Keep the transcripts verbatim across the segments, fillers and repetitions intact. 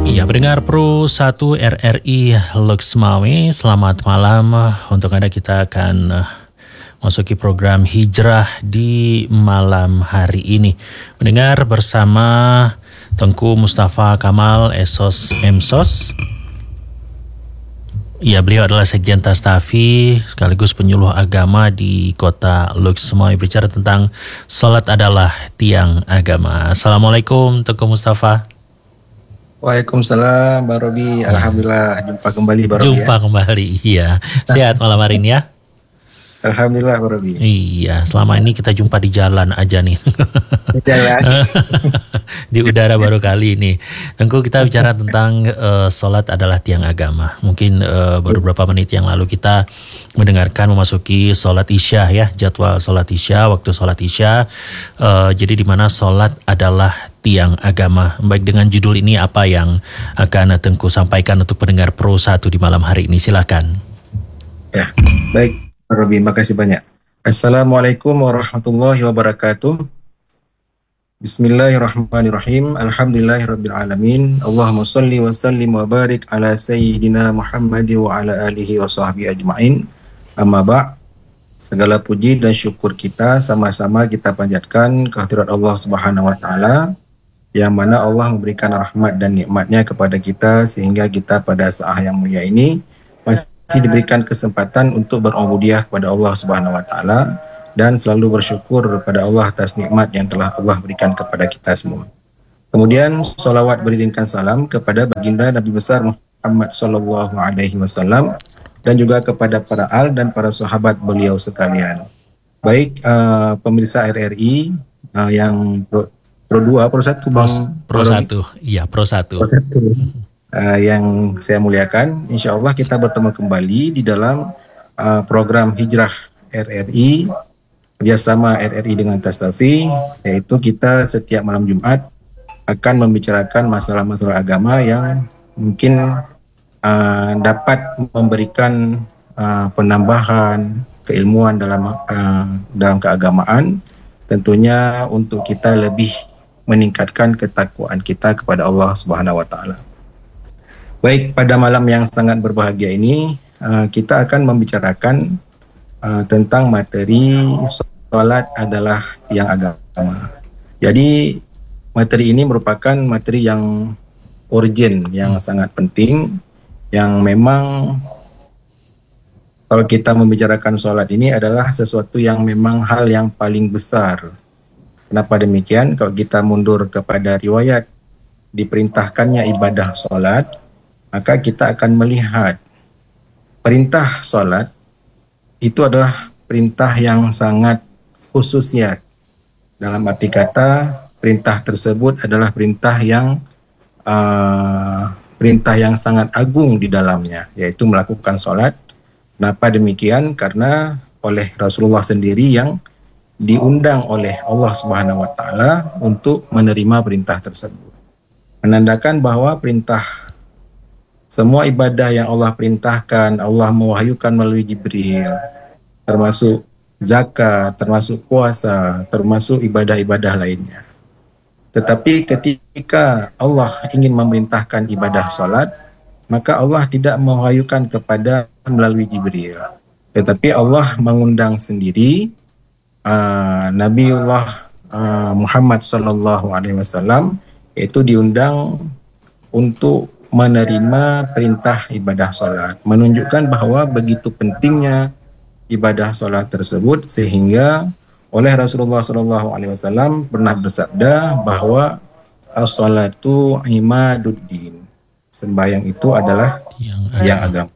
Ya, pendengar Pro satu R R I Luxmawe, selamat malam. Untuk Anda kita akan uh, masuki program Hijrah di malam hari ini. Mendengar bersama Tengku Mustafa Kamal Esos Emsos. Ya, beliau adalah Sekjen Tastafi sekaligus penyuluh agama di kota Luxmawe, bicara tentang salat adalah tiang agama. Assalamualaikum Tengku Mustafa. Waalaikumsalam, Bang Robi. Alhamdulillah jumpa kembali, Bang Robi. Jumpa ya. kembali, iya. Sehat malam hari ini ya? Alhamdulillah, Bang Robi. Iya, selama ini kita jumpa di jalan aja nih. Di jalan. Di udara baru kali ini. Tengku, kita bicara tentang uh, sholat adalah tiang agama. Mungkin uh, baru beberapa menit yang lalu kita mendengarkan memasuki sholat isya ya, jadwal sholat isya, waktu sholat isya. Uh, jadi di mana sholat adalah tiang agama. Baik, dengan judul ini apa yang akan Tengku sampaikan untuk pendengar Pro satu di malam hari ini? Silakan. Ya, baik. Robi, makasih banyak. Assalamualaikum warahmatullahi wabarakatuh. Bismillahirrahmanirrahim. Alhamdulillahirabbil alamin. Allahumma shalli wa sallim wa barik ala sayyidina Muhammad wa ala alihi wa sahbihi ajmain. Amma ba'. Segala puji dan syukur kita sama-sama kita panjatkan kehadirat Allah Subhanahu wa taala, yang mana Allah memberikan rahmat dan nikmatnya kepada kita sehingga kita pada saat yang mulia ini masih diberikan kesempatan untuk berubudiyah kepada Allah Subhanahu wa taala dan selalu bersyukur kepada Allah atas nikmat yang telah Allah berikan kepada kita semua. Kemudian salawat beriringkan salam kepada baginda Nabi besar Muhammad sallallahu alaihi wasallam dan juga kepada para al dan para sahabat beliau sekalian. Baik uh, pemirsa R R I uh, yang pro, pro dua, pro satu Bang. Pro satu, iya pro satu. Pro satu. Uh, yang saya muliakan, insya Allah kita bertemu kembali di dalam uh, program Hijrah R R I kerjasama R R I dengan Tastafi, yaitu kita setiap malam Jumat akan membicarakan masalah-masalah agama yang mungkin uh, dapat memberikan uh, penambahan keilmuan dalam uh, dalam keagamaan, tentunya untuk kita lebih meningkatkan ketakwaan kita kepada Allah Subhanahu wa taala. Baik, pada malam yang sangat berbahagia ini uh, kita akan membicarakan uh, tentang materi salat adalah tiang agama. Jadi materi ini merupakan materi yang urgent, yang sangat penting, yang memang kalau kita membicarakan salat ini adalah sesuatu yang memang hal yang paling besar. Kenapa demikian? Kalau kita mundur kepada riwayat diperintahkannya ibadah salat, maka kita akan melihat perintah salat itu adalah perintah yang sangat khususiat. Dalam arti kata, perintah tersebut adalah perintah yang uh, perintah yang sangat agung di dalamnya, yaitu melakukan salat. Kenapa demikian? Karena oleh Rasulullah sendiri yang diundang oleh Allah Subhanahu wa taala untuk menerima perintah tersebut. Menandakan bahwa perintah semua ibadah yang Allah perintahkan, Allah mewahyukan melalui Jibril, termasuk zakat, termasuk puasa, termasuk ibadah-ibadah lainnya. Tetapi ketika Allah ingin memerintahkan ibadah salat, maka Allah tidak mewahyukan kepada melalui Jibril. Tetapi Allah mengundang sendiri uh, Nabiullah uh, Muhammad sallallahu alaihi wasallam, yaitu diundang untuk menerima perintah ibadah salat, menunjukkan bahwa begitu pentingnya ibadah salat tersebut sehingga oleh Rasulullah shallallahu alaihi wasallam pernah bersabda bahwa as-salatu imaduddin, sembahyang itu adalah tiang agama.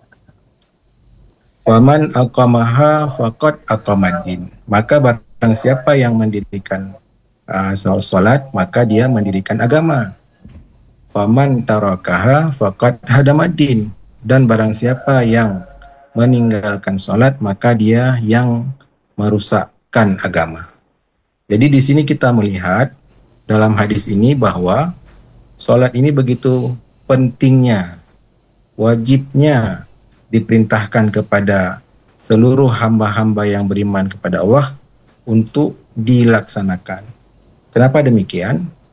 Faman aqamaha faqad aqamaddin, maka barang siapa yang mendirikan uh, salat maka dia mendirikan agama. Faman tarakaha faqad hadamaddin, dan barang siapa yang meninggalkan salat maka dia yang merusakkan agama. Jadi di sini kita melihat dalam hadis ini bahwa salat ini begitu pentingnya, wajibnya diperintahkan kepada seluruh hamba-hamba yang beriman kepada Allah untuk dilaksanakan. Kenapa demikian?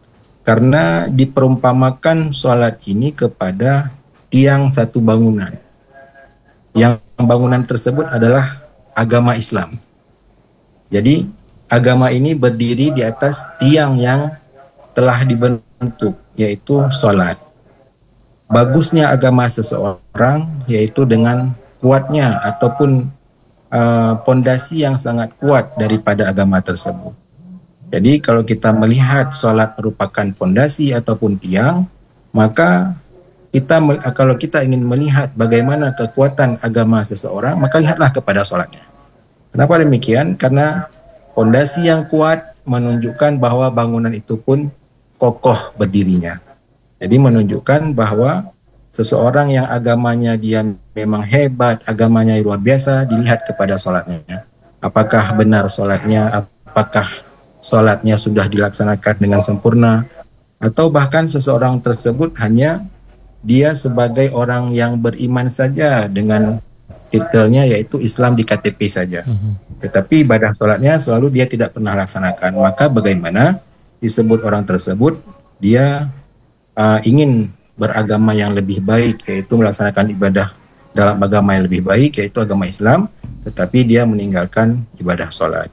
Karena diperumpamakan sholat ini kepada tiang satu bangunan. Yang bangunan tersebut adalah agama Islam. Jadi agama ini berdiri di atas tiang yang telah dibentuk, yaitu sholat. Bagusnya agama seseorang yaitu dengan kuatnya ataupun pondasi uh, yang sangat kuat daripada agama tersebut. Jadi kalau kita melihat sholat merupakan pondasi ataupun tiang, maka kita kalau kita ingin melihat bagaimana kekuatan agama seseorang, maka lihatlah kepada sholatnya. Kenapa demikian? Karena pondasi yang kuat menunjukkan bahwa bangunan itu pun kokoh berdirinya. Jadi menunjukkan bahwa seseorang yang agamanya dia memang hebat, agamanya luar biasa, dilihat kepada sholatnya. Apakah benar sholatnya, apakah sholatnya sudah dilaksanakan dengan sempurna, atau bahkan seseorang tersebut hanya dia sebagai orang yang beriman saja dengan titelnya yaitu Islam di K T P saja. Mm-hmm. Tetapi ibadah sholatnya selalu dia tidak pernah laksanakan. Maka bagaimana disebut orang tersebut dia uh, ingin beragama yang lebih baik, yaitu melaksanakan ibadah dalam agama yang lebih baik, yaitu agama Islam, tetapi dia meninggalkan ibadah sholat.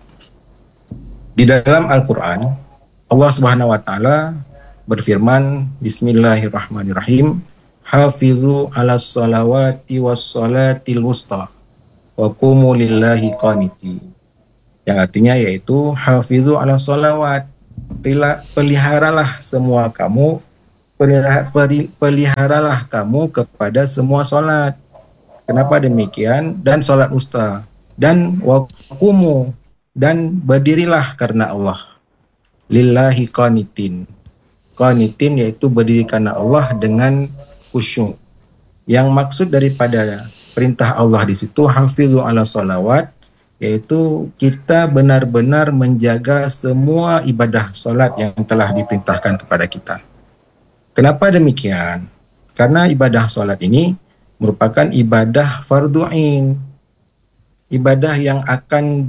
Di dalam Al-Quran, Allah Subhanahu Wa Taala berfirman, Bismillahirrahmanirrahim, Hafizu ala salawati was salatil wusta wa qumu lillahi qaniti. Yang artinya yaitu hafizu ala salawat, peliharalah semua kamu, peliharalah kamu kepada semua solat. Kenapa demikian? Dan solat usta. Dan waqumu, dan berdirilah karena Allah. Lillahi qanitin. Qanitin yaitu berdiri karena Allah dengan khusyuk. Yang maksud daripada perintah Allah di situ hafizu ala salawat, yaitu kita benar-benar menjaga semua ibadah solat yang telah diperintahkan kepada kita. Kenapa demikian? Karena ibadah solat ini merupakan ibadah fardhu ain, ibadah yang akan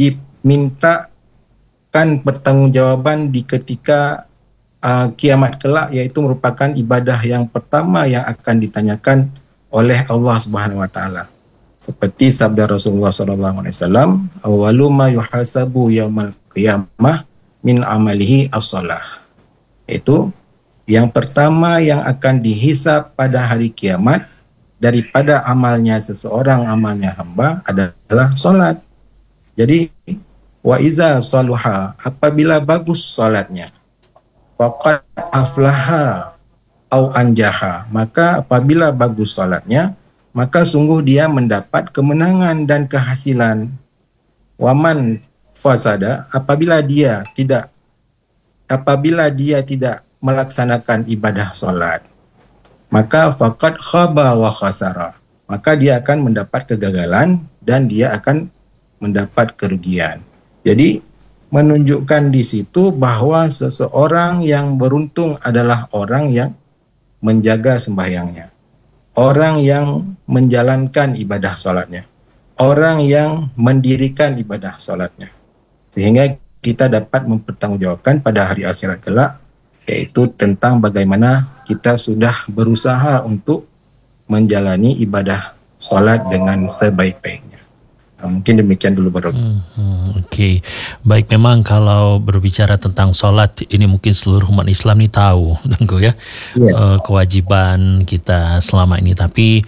dimintakan pertanggungjawaban di ketika uh, kiamat kelak, yaitu merupakan ibadah yang pertama yang akan ditanyakan oleh Allah Subhanahu Wa Taala. Seperti sabda Rasulullah Sallallahu Alaihi Wasallam, "Awwalu ma yuhasabu yaumal qiyamah min amalihi as-shalah." Itu yang pertama yang akan dihisab pada hari kiamat daripada amalnya seseorang, amalnya hamba adalah solat. Jadi wa iza saluha, apabila bagus solatnya, faqad aflaha au anjaha, maka apabila bagus solatnya, maka sungguh dia mendapat kemenangan dan kehasilan. Waman fasada, apabila dia tidak apabila dia tidak melaksanakan ibadah solat, maka faqad khaba wa khasara, maka dia akan mendapat kegagalan dan dia akan mendapat kerugian. Jadi menunjukkan di situ bahwa seseorang yang beruntung adalah orang yang menjaga sembahyangnya, orang yang menjalankan ibadah sholatnya, orang yang mendirikan ibadah sholatnya, sehingga kita dapat mempertanggungjawabkan pada hari akhirat kelak, yaitu tentang bagaimana kita sudah berusaha untuk menjalani ibadah sholat dengan sebaik-baiknya. Nah, mungkin demikian dulu baru. Hmm, hmm, Oke, okay. Baik, memang kalau berbicara tentang sholat ini mungkin seluruh umat Islam ini tahu, tunggu ya, yeah. uh, kewajiban kita selama ini. Tapi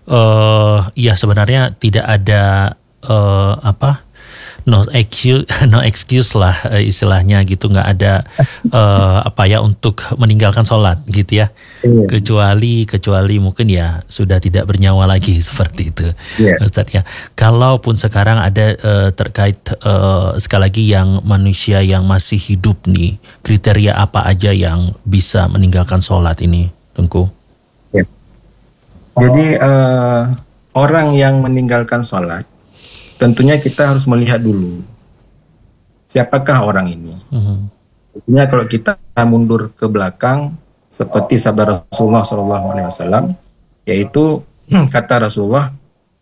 uh, ya sebenarnya tidak ada uh, apa no excuse, no excuse lah uh, istilahnya gitu, nggak ada uh, apa ya untuk meninggalkan sholat gitu ya. Yeah. Kecuali kecuali mungkin ya sudah tidak bernyawa lagi seperti itu, yeah. Ustaz ya. Kalaupun sekarang ada uh, terkait uh, sekali lagi yang manusia yang masih hidup nih, kriteria apa aja yang bisa meninggalkan sholat ini, Tengku? Yeah. Jadi uh, orang yang meninggalkan sholat, tentunya kita harus melihat dulu siapakah orang ini. Uh-huh. Tentunya kalau kita mundur ke belakang, seperti sabda Rasulullah Sallallahu Alaihi Wasallam, yaitu kata Rasulullah,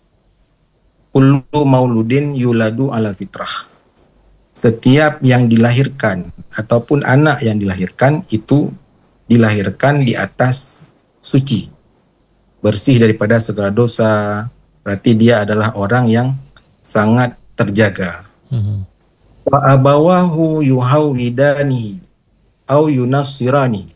kullu mauludin yuladu ala fitrah. Setiap yang dilahirkan ataupun anak yang dilahirkan itu dilahirkan di atas suci, bersih daripada segala dosa. Berarti dia adalah orang yang sangat terjaga. Mhm. Wa abawahu yuhawidani au yunassirani.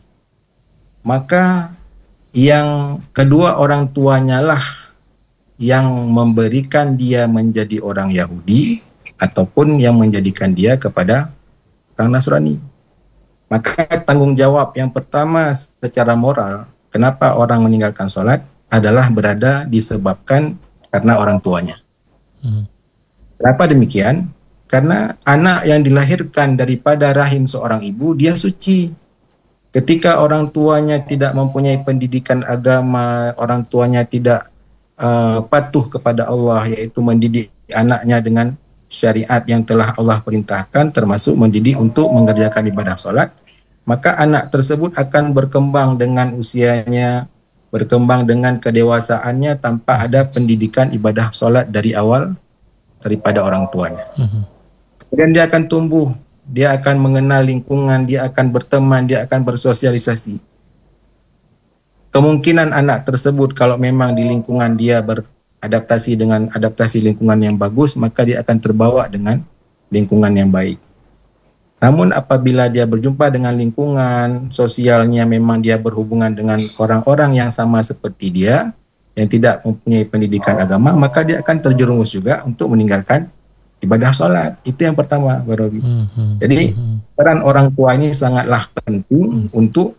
Maka yang kedua orang tuanya lah yang memberikan dia menjadi orang Yahudi ataupun yang menjadikan dia kepada orang Nasrani. Maka tanggung jawab yang pertama secara moral, kenapa orang meninggalkan sholat adalah berada disebabkan karena orang tuanya. Mhm. Kenapa demikian? Karena anak yang dilahirkan daripada rahim seorang ibu, dia suci. Ketika orang tuanya tidak mempunyai pendidikan agama, orang tuanya tidak uh, patuh kepada Allah, yaitu mendidik anaknya dengan syariat yang telah Allah perintahkan, termasuk mendidik untuk mengerjakan ibadah sholat, maka anak tersebut akan berkembang dengan usianya, berkembang dengan kedewasaannya tanpa ada pendidikan ibadah sholat dari awal daripada orang tuanya. Mhm. Kemudian dia akan tumbuh, dia akan mengenal lingkungan, dia akan berteman, dia akan bersosialisasi. Kemungkinan anak tersebut kalau memang di lingkungan dia beradaptasi dengan adaptasi lingkungan yang bagus, maka dia akan terbawa dengan lingkungan yang baik. Namun apabila dia berjumpa dengan lingkungan sosialnya memang dia berhubungan dengan orang-orang yang sama seperti dia, yang tidak mempunyai pendidikan agama, maka dia akan terjerumus juga untuk meninggalkan ibadah sholat. Itu yang pertama, Pak Robi. Mhm. Jadi peran orang tua ini sangatlah penting untuk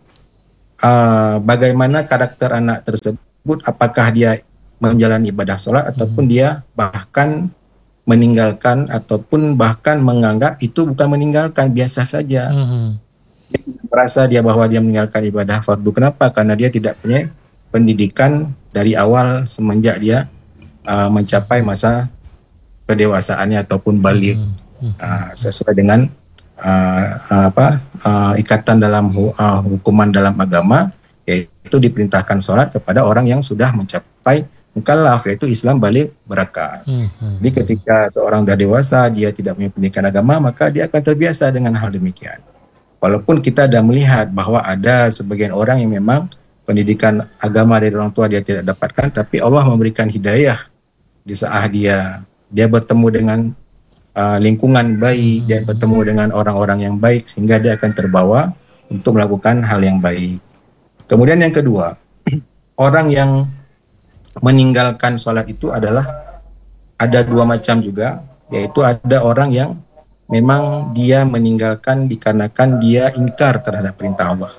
uh, bagaimana karakter anak tersebut, apakah dia menjalani ibadah sholat ataupun dia bahkan meninggalkan ataupun bahkan menganggap itu bukan meninggalkan, biasa saja. Mhm. Merasa dia bahwa dia meninggalkan ibadah fardu. Kenapa? Karena dia tidak punya pendidikan dari awal semenjak dia uh, mencapai masa kedewasaannya ataupun balik, uh, sesuai dengan uh, apa uh, ikatan dalam hu, uh, hukuman dalam agama, yaitu diperintahkan sholat kepada orang yang sudah mencapai mukallaf, yaitu Islam balik berakal. Mhm. Jadi ketika seorang sudah dewasa, dia tidak punya pendidikan agama, maka dia akan terbiasa dengan hal demikian. Walaupun kita sudah melihat bahwa ada sebagian orang yang memang pendidikan agama dari orang tua dia tidak dapatkan, tapi Allah memberikan hidayah di saat dia dia bertemu dengan uh, lingkungan baik, dia bertemu dengan orang-orang yang baik, sehingga dia akan terbawa untuk melakukan hal yang baik. Kemudian yang kedua, orang yang meninggalkan sholat itu adalah ada dua macam juga, yaitu ada orang yang memang dia meninggalkan dikarenakan dia ingkar terhadap perintah Allah.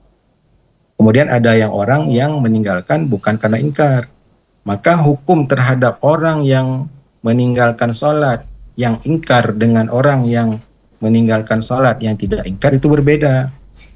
Kemudian ada yang orang yang meninggalkan bukan karena ingkar. Maka hukum terhadap orang yang meninggalkan sholat yang ingkar dengan orang yang meninggalkan sholat yang tidak ingkar itu berbeda.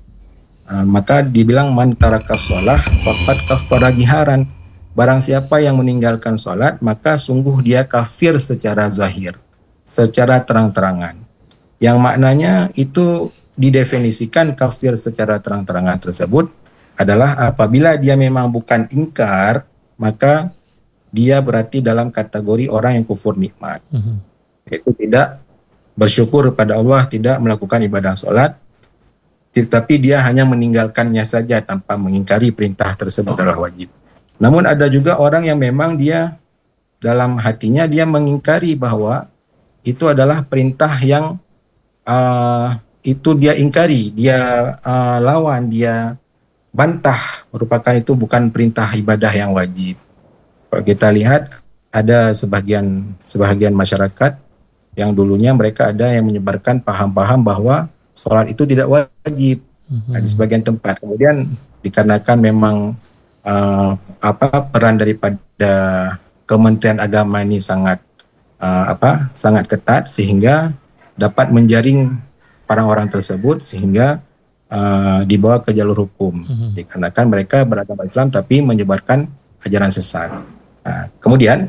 Uh, maka dibilang man taraka sholah faqad kafara jiharan. Barang siapa yang meninggalkan sholat, maka sungguh dia kafir secara zahir, secara terang-terangan. Yang maknanya itu didefinisikan kafir secara terang-terangan tersebut adalah apabila dia memang bukan ingkar, maka dia berarti dalam kategori orang yang kufur nikmat. Mhm. Yaitu tidak bersyukur pada Allah, tidak melakukan ibadah sholat, tetapi dia hanya meninggalkannya saja tanpa mengingkari perintah tersebut adalah wajib. Namun ada juga orang yang memang dia dalam hatinya dia mengingkari bahwa itu adalah perintah yang uh, itu dia ingkari, dia uh, lawan, dia bantah, merupakan itu bukan perintah ibadah yang wajib. Kalau kita lihat ada sebagian sebagian masyarakat yang dulunya mereka ada yang menyebarkan paham-paham bahwa sholat itu tidak wajib. Mm-hmm. Nah, di sebagian tempat. Kemudian dikarenakan memang uh, apa peran daripada Kementerian Agama ini sangat uh, apa sangat ketat sehingga dapat menjaring orang-orang tersebut sehingga uh, dibawa ke jalur hukum. Mm-hmm. Dikarenakan mereka beragama Islam tapi menyebarkan ajaran sesat. Nah, kemudian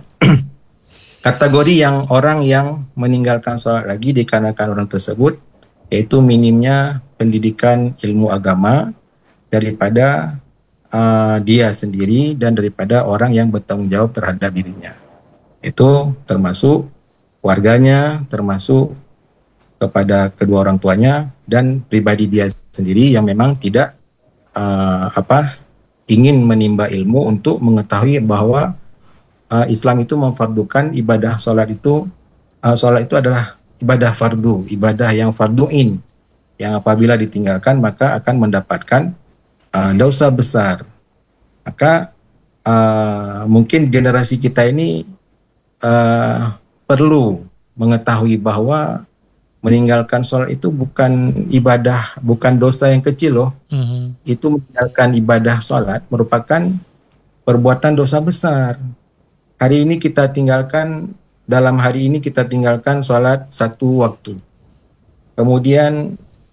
kategori yang orang yang meninggalkan sholat lagi dikarenakan orang tersebut yaitu minimnya pendidikan ilmu agama daripada uh, dia sendiri dan daripada orang yang bertanggung jawab terhadap dirinya. Itu termasuk warganya, termasuk kepada kedua orang tuanya dan pribadi dia sendiri yang memang tidak uh, apa ingin menimba ilmu untuk mengetahui bahwa uh, Islam itu memfardukan ibadah sholat itu, uh, sholat itu adalah ibadah fardu, ibadah yang farduin, yang apabila ditinggalkan maka akan mendapatkan uh, dosa besar. Maka uh, mungkin generasi kita ini uh, perlu mengetahui bahwa meninggalkan sholat itu bukan ibadah, bukan dosa yang kecil loh. Mm-hmm. Itu meninggalkan ibadah sholat merupakan perbuatan dosa besar. Hari ini kita tinggalkan, dalam hari ini kita tinggalkan sholat satu waktu. Kemudian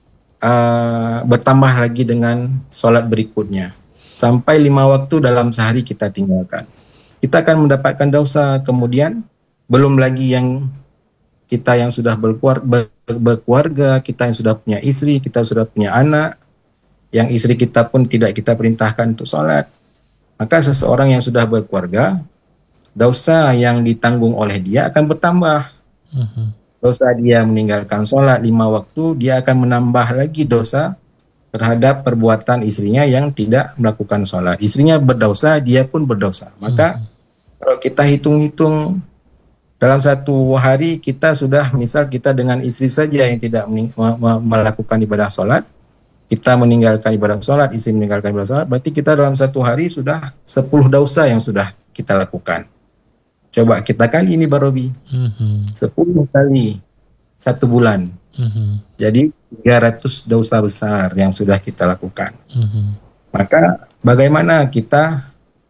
uh, bertambah lagi dengan sholat berikutnya. Sampai lima waktu dalam sehari kita tinggalkan. Kita akan mendapatkan dosa. Kemudian belum lagi yang kita yang sudah berkeluarga, berkeluarga, kita yang sudah punya istri, kita sudah punya anak, yang istri kita pun tidak kita perintahkan untuk sholat. Maka seseorang yang sudah berkeluarga, dosa yang ditanggung oleh dia akan bertambah. Uh-huh. Dosa dia meninggalkan sholat lima waktu, dia akan menambah lagi dosa terhadap perbuatan istrinya yang tidak melakukan sholat. Istrinya berdosa, dia pun berdosa. Maka uh-huh. kalau kita hitung-hitung, dalam satu hari kita sudah, misal kita dengan istri saja yang tidak mening- melakukan ibadah sholat, kita meninggalkan ibadah sholat, istri meninggalkan ibadah sholat, berarti kita dalam satu hari sudah sepuluh dosa yang sudah kita lakukan. Coba kita kan ini Barobi, mm-hmm. sepuluh kali satu bulan. Mm-hmm. Jadi tiga ratus dosa besar yang sudah kita lakukan. Mm-hmm. Maka bagaimana kita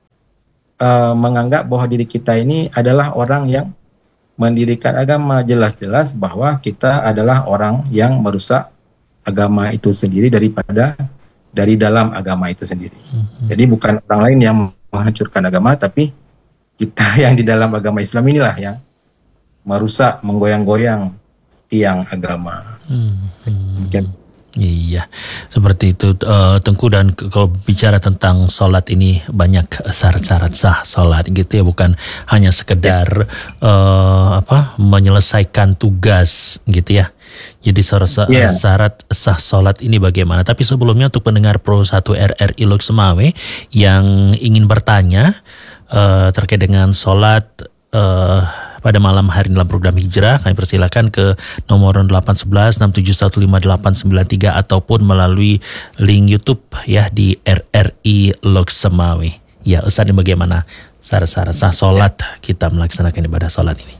uh, menganggap bahwa diri kita ini adalah orang yang mendirikan agama, jelas-jelas bahwa kita adalah orang yang merusak agama itu sendiri daripada dari dalam agama itu sendiri. Mm-hmm. Jadi bukan orang lain yang menghancurkan agama, tapi kita yang di dalam agama Islam inilah yang merusak, menggoyang-goyang tiang agama. Mm-hmm. Mungkin. Iya, seperti itu uh, Tengku. Dan kalau bicara tentang sholat ini banyak syarat-syarat sah sholat gitu ya, bukan hanya sekedar uh, apa menyelesaikan tugas gitu ya. Jadi syarat, yeah. syarat sah sholat ini bagaimana? Tapi sebelumnya untuk pendengar Pro satu R R I Lok Semawe yang ingin bertanya uh, terkait dengan sholat uh, pada malam hari dalam program Hijrah, kami persilakan ke nomor delapan satu satu enam tujuh satu lima delapan sembilan tiga ataupun melalui link YouTube ya di R R I Lok Semawe. Ya, Ustaz, bagaimana syarat-syarat sah sholat kita melaksanakan ibadah sholat ini?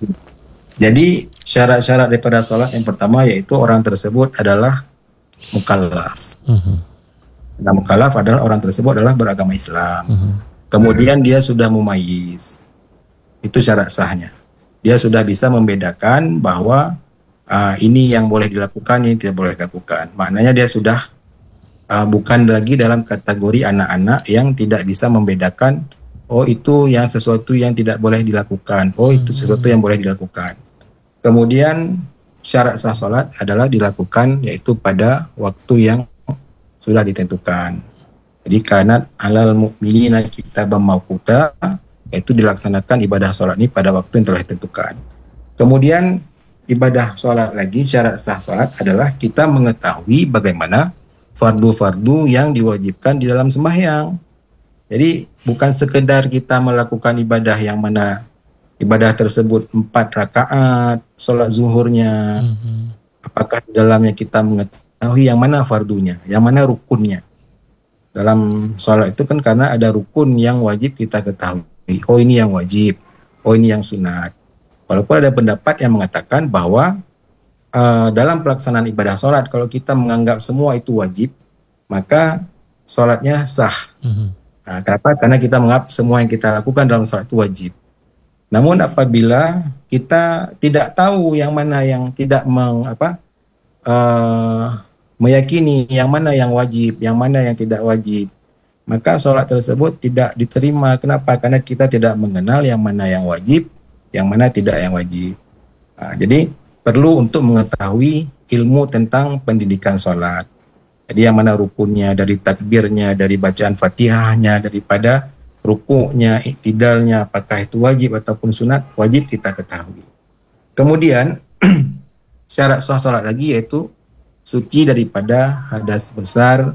Jadi syarat-syarat daripada sholat yang pertama yaitu orang tersebut adalah mukallaf. Uh-huh. Nah, mukallaf adalah orang tersebut adalah beragama Islam. Uh-huh. Kemudian dia sudah mumayyiz. Itu syarat sahnya. Dia sudah bisa membedakan bahwa uh, ini yang boleh dilakukan, ini tidak boleh dilakukan. Maknanya dia sudah uh, bukan lagi dalam kategori anak-anak yang tidak bisa membedakan, oh itu yang sesuatu yang tidak boleh dilakukan, oh itu sesuatu yang boleh dilakukan. Kemudian syarat sah sholat adalah dilakukan yaitu pada waktu yang sudah ditentukan. Jadi karena alal mu'minina kitaban mawquta, yaitu dilaksanakan ibadah sholat ini pada waktu yang telah ditentukan. Kemudian ibadah sholat lagi, syarat sah sholat adalah kita mengetahui bagaimana fardu-fardu yang diwajibkan di dalam sembahyang. Jadi bukan sekedar kita melakukan ibadah yang mana ibadah tersebut empat rakaat, sholat zuhurnya, mm-hmm. apakah di dalamnya kita mengetahui yang mana fardunya, yang mana rukunnya. Dalam sholat itu kan karena ada rukun yang wajib kita ketahui. Oh ini yang wajib, oh ini yang sunat. Walaupun ada pendapat yang mengatakan bahwa uh, dalam pelaksanaan ibadah sholat, kalau kita menganggap semua itu wajib, maka sholatnya sah. Mm-hmm. Nah, kenapa? Karena kita menganggap semua yang kita lakukan dalam sholat itu wajib. Namun apabila kita tidak tahu yang mana yang tidak meng, apa, uh, meyakini yang mana yang wajib, yang mana yang tidak wajib, maka sholat tersebut tidak diterima. Kenapa? Karena kita tidak mengenal yang mana yang wajib, yang mana tidak yang wajib. Nah, jadi perlu untuk mengetahui ilmu tentang pendidikan sholat. Jadi yang mana rukunnya, dari takbirnya, dari bacaan fatihahnya, daripada rukuknya, iktidalnya, apakah itu wajib ataupun sunat, wajib kita ketahui. Kemudian syarat sah sholat lagi yaitu suci daripada hadas besar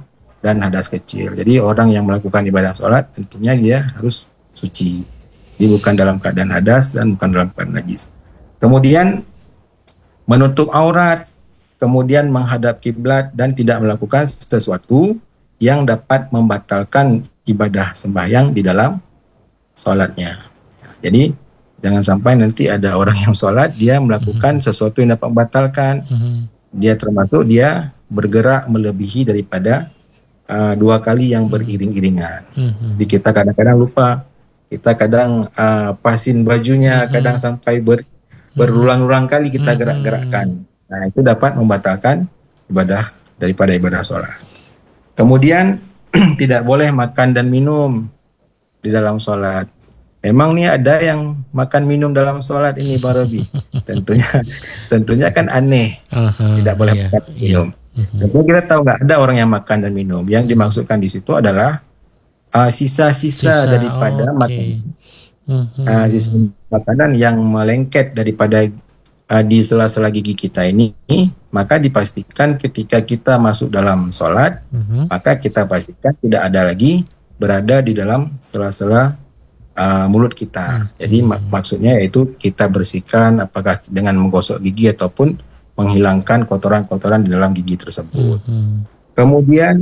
dan hadas kecil. Jadi orang yang melakukan ibadah sholat tentunya dia harus suci. Dia bukan dalam keadaan hadas dan bukan dalam keadaan najis. Kemudian menutup aurat, kemudian menghadap kiblat dan tidak melakukan sesuatu yang dapat membatalkan ibadah sembahyang di dalam sholatnya. Jadi jangan sampai nanti ada orang yang sholat, dia melakukan mm-hmm. sesuatu yang dapat membatalkan. Mm-hmm. Dia termasuk dia bergerak melebihi daripada uh, dua kali yang beriring-iringan. Mm-hmm. Jadi kita kadang-kadang lupa, kita kadang uh, pasin bajunya, mm-hmm. kadang sampai ber, berulang-ulang kali kita mm-hmm. gerak-gerakkan. Nah itu dapat membatalkan ibadah daripada ibadah sholat. Kemudian tidak boleh makan dan minum di dalam sholat. Memang nih ada yang makan minum dalam sholat ini Pak Robi. tentunya tentunya kan aneh. Uh-huh, tidak boleh yeah, makan dan minum. Yeah. Uh-huh. Tentunya kita tahu nggak ada orang yang makan dan minum. Yang dimaksudkan di situ adalah uh, sisa-sisa Sisa, daripada okay. makanan. Uh-huh. Uh, sisa makanan yang melengket daripada uh, di sela-sela gigi kita ini, maka dipastikan ketika kita masuk dalam sholat, uh-huh. maka kita pastikan tidak ada lagi berada di dalam sela-sela Uh, mulut kita. Hmm. Jadi mak- maksudnya yaitu kita bersihkan apakah dengan menggosok gigi ataupun menghilangkan kotoran-kotoran di dalam gigi tersebut. Hmm. Kemudian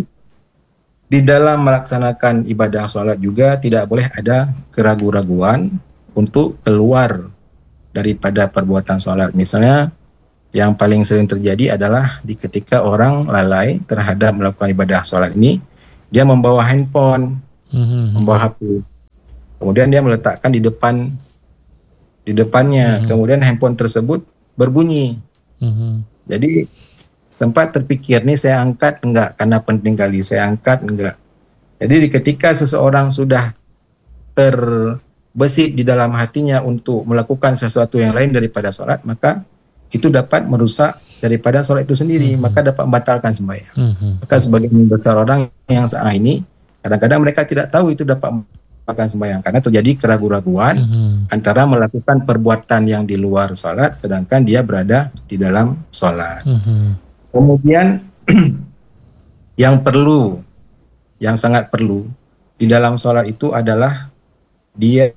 di dalam melaksanakan ibadah sholat juga tidak boleh ada keraguan-raguan untuk keluar daripada perbuatan sholat. Misalnya yang paling sering terjadi adalah di ketika orang lalai terhadap melakukan ibadah sholat ini, dia membawa handphone, hmm. membawa H P. Kemudian dia meletakkan di depan di depannya, mm-hmm. kemudian handphone tersebut berbunyi. Mm-hmm. Jadi sempat terpikir nih saya angkat enggak karena penting kali saya angkat enggak. Jadi ketika seseorang sudah terbesit di dalam hatinya untuk melakukan sesuatu yang lain daripada sholat, maka itu dapat merusak daripada sholat itu sendiri, mm-hmm. maka dapat membatalkan sembahyang. Mm-hmm. Maka sebagian besar orang yang saat ini kadang-kadang mereka tidak tahu itu dapat akan sembahyang karena terjadi keraguan-raguan mm-hmm. antara melakukan perbuatan yang di luar sholat sedangkan dia berada di dalam sholat. Mm-hmm. Kemudian yang perlu, yang sangat perlu di dalam sholat itu adalah dia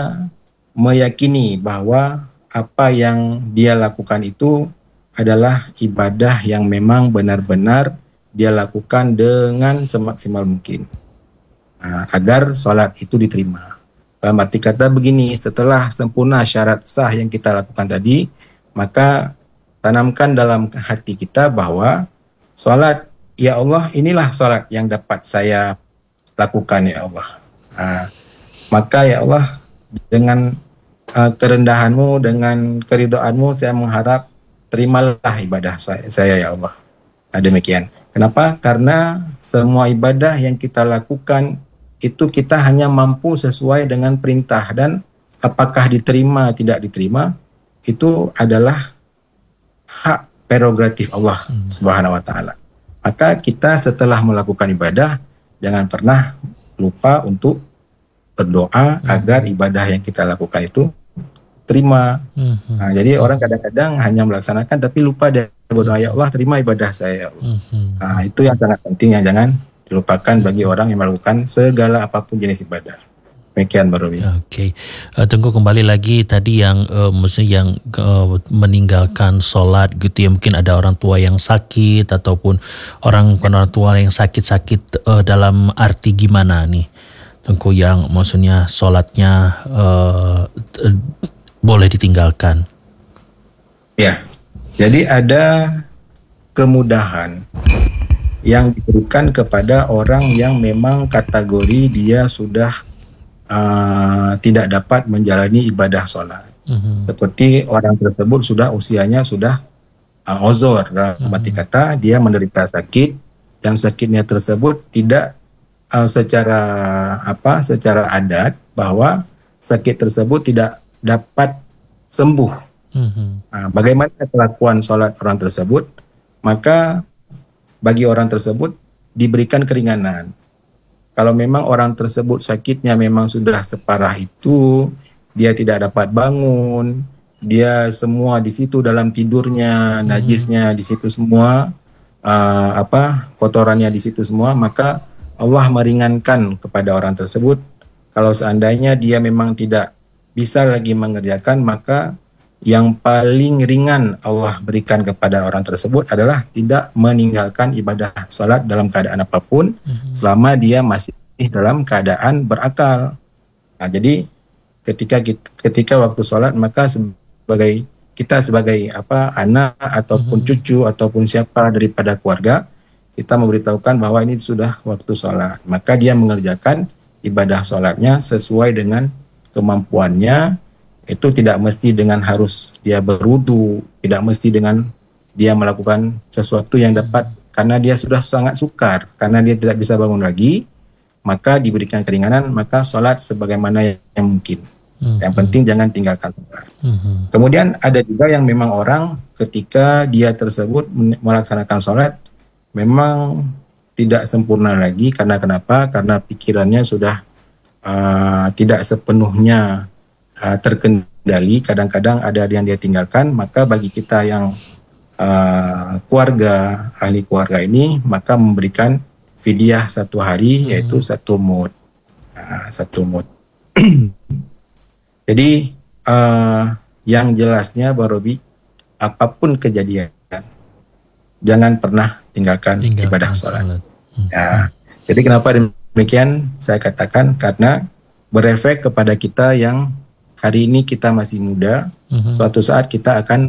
meyakini bahwa apa yang dia lakukan itu adalah ibadah yang memang benar-benar dia lakukan dengan semaksimal mungkin. Nah, agar sholat itu diterima. Dalam arti kata begini, setelah sempurna syarat sah yang kita lakukan tadi, maka tanamkan dalam hati kita bahwa sholat, ya Allah, inilah sholat yang dapat saya lakukan ya Allah. Nah, maka ya Allah, dengan uh, kerendahanmu, dengan keridhaanmu, saya mengharap terimalah ibadah saya, saya ya Allah. Nah, demikian. Kenapa? Karena semua ibadah yang kita lakukan itu kita hanya mampu sesuai dengan perintah, dan apakah diterima tidak diterima itu adalah hak prerogatif Allah hmm. Subhanahu wa taala. Maka kita setelah melakukan ibadah jangan pernah lupa untuk berdoa hmm. agar ibadah yang kita lakukan itu terima. Hmm. Nah, jadi orang kadang-kadang hanya melaksanakan tapi lupa dari berdoa, ya Allah terima ibadah saya. Ya Allah. Hmm. Nah, itu yang sangat penting, yang jangan dilupakan bagi orang yang melakukan segala apapun jenis ibadah. Demikian Pak Robi. Oke, okay. uh, Tengku kembali lagi tadi yang uh, maksudnya yang uh, meninggalkan sholat gitu ya, mungkin ada orang tua yang sakit ataupun orang orang tua yang sakit-sakit uh, dalam arti gimana nih Tengku yang maksudnya sholatnya uh, uh, boleh ditinggalkan? Ya, jadi ada kemudahan yang diberikan kepada orang yang memang kategori dia sudah uh, tidak dapat menjalani ibadah sholat. Mm-hmm. Seperti orang tersebut sudah usianya sudah uh, ozor, dalam arti mm-hmm. kata dia menderita sakit, yang sakitnya tersebut tidak uh, secara apa, secara adat bahwa sakit tersebut tidak dapat sembuh. Mm-hmm. Nah, bagaimana kelakuan sholat orang tersebut? Maka bagi orang tersebut diberikan keringanan. Kalau memang orang tersebut sakitnya memang sudah separah itu, dia tidak dapat bangun, dia semua di situ dalam tidurnya, najisnya di situ semua, uh, apa kotorannya di situ semua, maka Allah meringankan kepada orang tersebut. Kalau seandainya dia memang tidak bisa lagi mengerjakan, maka yang paling ringan Allah berikan kepada orang tersebut adalah tidak meninggalkan ibadah salat dalam keadaan apapun, mm-hmm. selama dia masih dalam keadaan berakal. Nah, jadi ketika ketika waktu salat, maka sebagai kita sebagai apa anak ataupun mm-hmm. cucu ataupun siapa daripada keluarga, kita memberitahukan bahwa ini sudah waktu salat, maka dia mengerjakan ibadah salatnya sesuai dengan kemampuannya. Itu tidak mesti dengan harus dia berwudu, tidak mesti dengan dia melakukan sesuatu yang dapat, karena dia sudah sangat sukar, karena dia tidak bisa bangun lagi, maka diberikan keringanan, maka sholat sebagaimana yang mungkin. Mm-hmm. Yang penting jangan tinggalkan sholat. Mm-hmm. Kemudian ada juga yang memang orang ketika dia tersebut melaksanakan sholat, memang tidak sempurna lagi, karena kenapa? Karena pikirannya sudah uh, tidak sepenuhnya Uh, terkendali, kadang-kadang ada yang dia tinggalkan. Maka bagi kita yang uh, keluarga, ahli keluarga ini, maka memberikan fidyah satu hari, hmm. yaitu satu mud, uh, satu mud. Jadi uh, yang jelasnya Pak Robi, apapun kejadian, jangan pernah tinggalkan, tinggalkan ibadah sholat. Hmm. Ya. Jadi kenapa demikian saya katakan, karena berefek kepada kita yang hari ini kita masih muda, uh-huh. suatu saat kita akan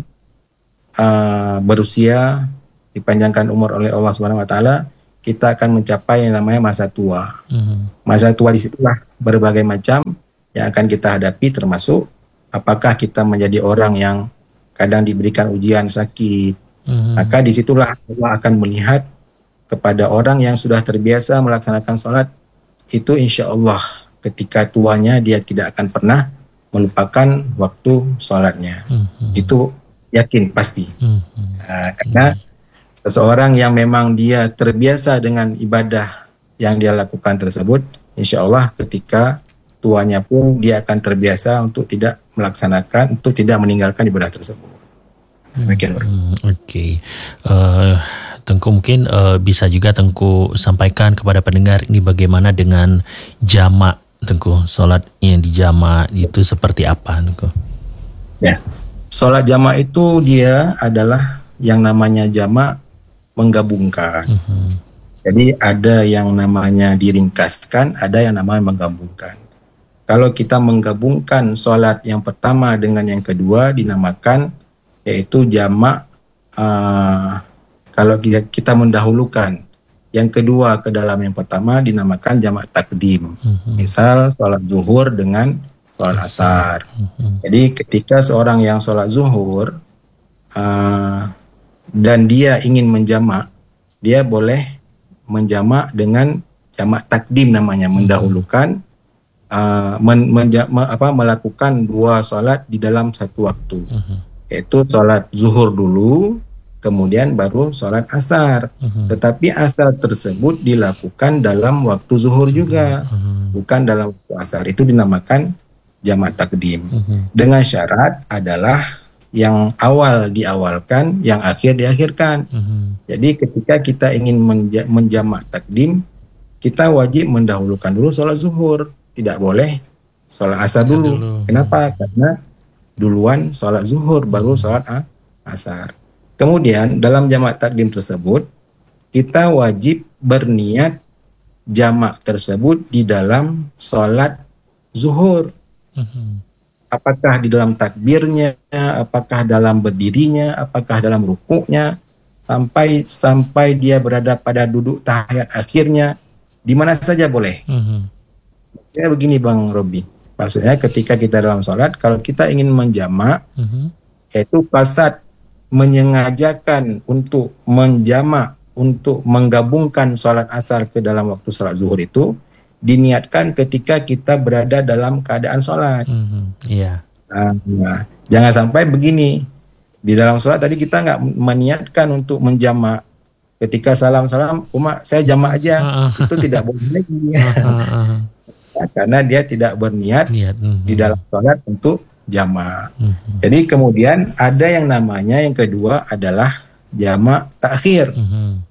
uh, berusia, dipanjangkan umur oleh Allah Subhanahu Wa Taala, kita akan mencapai yang namanya masa tua. Uh-huh. Masa tua disitulah berbagai macam yang akan kita hadapi, termasuk apakah kita menjadi orang yang kadang diberikan ujian sakit. Uh-huh. Maka disitulah Allah akan melihat kepada orang yang sudah terbiasa melaksanakan sholat, itu insya Allah ketika tuanya dia tidak akan pernah melupakan waktu sholatnya. Mm-hmm. Itu yakin pasti. Mm-hmm. Nah, karena mm-hmm. seseorang yang memang dia terbiasa dengan ibadah yang dia lakukan tersebut, insya Allah ketika tuanya pun dia akan terbiasa untuk tidak melaksanakan, untuk tidak meninggalkan ibadah tersebut. Demikian. Mm-hmm. Oke. Okay. Uh, Tengku mungkin uh, bisa juga Tengku sampaikan kepada pendengar ini bagaimana dengan jamak, Tengku, sholat yang di jamak itu seperti apa, Tengku? Ya, sholat jamak itu dia adalah yang namanya jamak menggabungkan. Uh-huh. Jadi ada yang namanya diringkaskan, ada yang namanya menggabungkan. Kalau kita menggabungkan sholat yang pertama dengan yang kedua dinamakan yaitu jamak. Uh, kalau kita mendahulukan yang kedua ke dalam yang pertama dinamakan jamak takdim. Uh-huh. Misal sholat zuhur dengan sholat asar. Uh-huh. Jadi ketika seorang yang sholat zuhur uh, dan dia ingin menjamak, dia boleh menjamak dengan jamak takdim namanya, uh-huh. mendahulukan uh, men, menja, me, apa, melakukan dua sholat di dalam satu waktu. Uh-huh. Yaitu sholat zuhur dulu, kemudian baru sholat asar. Uh-huh. Tetapi asar tersebut dilakukan dalam waktu zuhur juga, uh-huh. bukan dalam waktu asar. Itu dinamakan jamak takdim. Uh-huh. Dengan syarat adalah yang awal diawalkan, yang akhir diakhirkan. Uh-huh. Jadi ketika kita ingin menja- menjamak takdim, kita wajib mendahulukan dulu sholat zuhur. Tidak boleh sholat asar dulu. dulu. Kenapa? Karena duluan sholat zuhur, baru sholat asar. Kemudian dalam jamak takdim tersebut, kita wajib berniat jamak tersebut di dalam sholat zuhur. Uh-huh. Apakah di dalam takbirnya, apakah dalam berdirinya, apakah dalam rukuknya, sampai sampai dia berada pada duduk tahiyat akhirnya, di mana saja boleh. Uh-huh. Ya begini Bang Robi, maksudnya ketika kita dalam sholat, kalau kita ingin menjamak, uh-huh. yaitu kasat menyengajakan untuk menjamak, untuk menggabungkan sholat asar ke dalam waktu sholat zuhur itu diniatkan ketika kita berada dalam keadaan sholat. Mm-hmm. Yeah. Nah, nah, jangan sampai begini, di dalam sholat tadi kita nggak meniatkan untuk menjamak, ketika salam-salam, cuma saya jamak aja, uh-uh. itu tidak boleh lagi. Uh-uh. Karena dia tidak berniat Niat, uh-huh. di dalam sholat untuk jamak. Uh-huh. Jadi kemudian ada yang namanya yang kedua adalah jamak takhir. Uh-huh.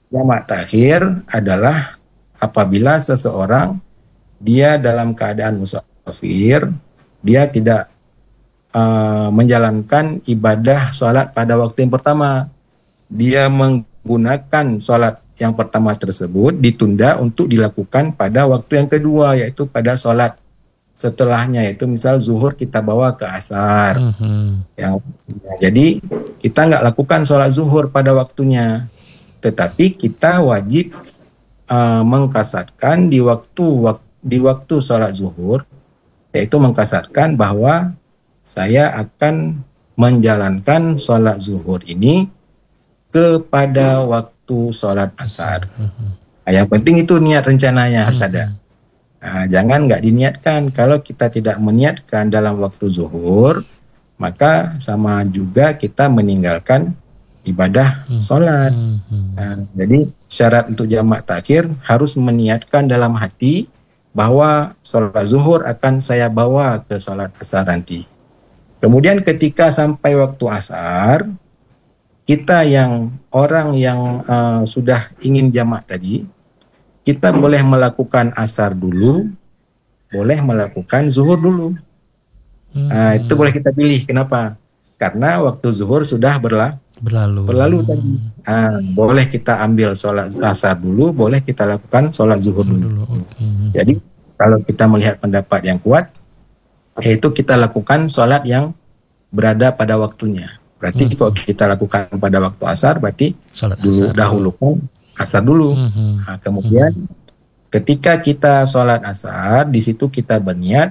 Jamak takhir adalah apabila seseorang dia dalam keadaan musafir, dia tidak uh, menjalankan ibadah sholat pada waktu yang pertama. Dia menggunakan sholat yang pertama tersebut ditunda untuk dilakukan pada waktu yang kedua, yaitu pada sholat setelahnya, yaitu misal zuhur kita bawa ke asar. Mm-hmm. Yang, ya, jadi kita nggak lakukan sholat zuhur pada waktunya, tetapi kita wajib uh, mengkasarkan di waktu wak, di waktu sholat zuhur, yaitu mengkasarkan bahwa saya akan menjalankan sholat zuhur ini kepada waktu sholat asar. Nah, yang penting itu niat rencananya harus ada. Nah, jangan nggak diniatkan. Kalau kita tidak meniatkan dalam waktu zuhur, maka sama juga kita meninggalkan ibadah sholat. Nah, jadi syarat untuk jamak takhir harus meniatkan dalam hati bahwa sholat zuhur akan saya bawa ke sholat asar nanti. Kemudian ketika sampai waktu asar, kita yang orang yang uh, sudah ingin jamak tadi, kita boleh melakukan asar dulu, boleh melakukan zuhur dulu. Hmm. Uh, itu boleh kita pilih. Kenapa? Karena waktu zuhur sudah berla berlalu. Berlalu tadi. Uh, boleh kita ambil sholat asar dulu, boleh kita lakukan sholat zuhur dulu. dulu. Okay. Jadi kalau kita melihat pendapat yang kuat, yaitu kita lakukan sholat yang berada pada waktunya. Berarti hmm. kalau kita lakukan pada waktu asar, berarti salat dulu asar. dahulukan asar dulu. Hmm. Nah, kemudian hmm. ketika kita sholat asar, di situ kita berniat